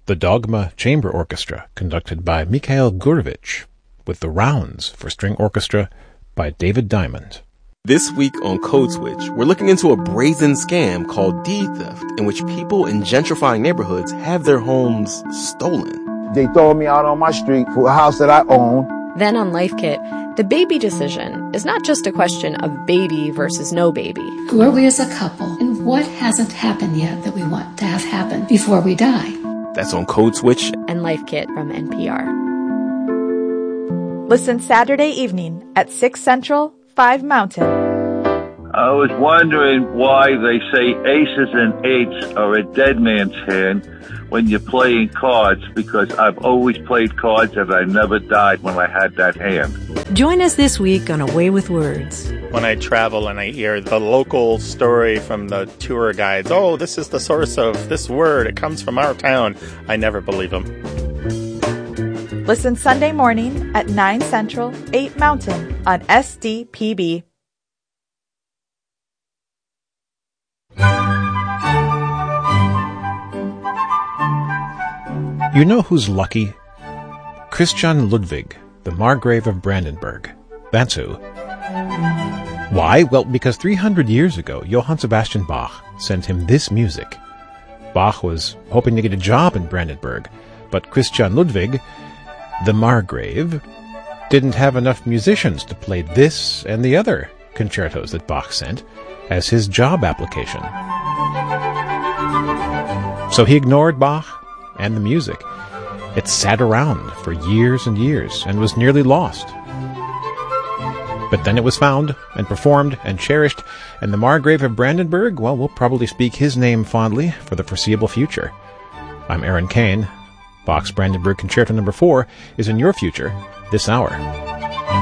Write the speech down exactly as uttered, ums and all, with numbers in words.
the Dogma Chamber Orchestra, conducted by Mikhail Gurevich, with the Rounds for String Orchestra by David Diamond. This week on Code Switch, we're looking into a brazen scam called deed theft, in which people in gentrifying neighborhoods have their homes stolen. They throw me out on my street for a house that I own. Then on Life Kit, the baby decision is not just a question of baby versus no baby. Who are we as a couple, and what hasn't happened yet that we want to have happen before we die? That's on Code Switch and Life Kit from N P R. Listen Saturday evening at six Central, five Mountain. I was wondering why they say aces and eights are a dead man's hand when you're playing cards, because I've always played cards and I never died when I had that hand. Join us this week on A Way with Words. When I travel and I hear the local story from the tour guides, oh, this is the source of this word, it comes from our town, I never believe them. Listen Sunday morning at nine Central, eight Mountain on S D P B. You know who's lucky? Christian Ludwig, the Margrave of Brandenburg. That's who. Why? Well, because three hundred years ago, Johann Sebastian Bach sent him this music. Bach was hoping to get a job in Brandenburg, but Christian Ludwig, the Margrave, didn't have enough musicians to play this and the other concertos that Bach sent as his job application. So he ignored Bach and the music. It sat around for years and years and was nearly lost. But then it was found and performed and cherished, and the Margrave of Brandenburg, well, we'll probably speak his name fondly for the foreseeable future. I'm Aaron Kane. Bach's Brandenburg Concerto number four is in your future this hour.